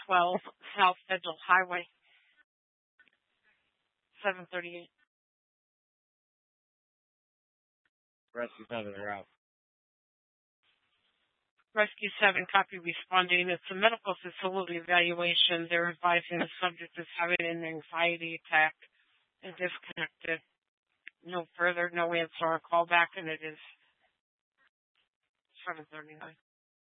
12 South Federal Highway, 738. Rescue 7, they're out. Rescue 7, copy responding. It's a medical facility evaluation. They're advising the subject is having an anxiety attack and disconnected. No further, no answer or call back, and it is 7:39.